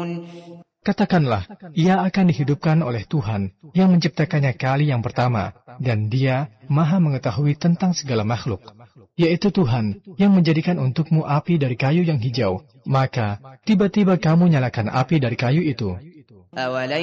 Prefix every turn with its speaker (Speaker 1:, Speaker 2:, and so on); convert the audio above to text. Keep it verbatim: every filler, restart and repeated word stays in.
Speaker 1: Katakanlah, ia akan dihidupkan oleh Tuhan yang menciptakannya kali yang pertama, dan Dia Maha mengetahui tentang segala makhluk, yaitu Tuhan yang menjadikan untukmu api dari kayu yang hijau. Maka tiba-tiba kamu nyalakan api dari kayu itu.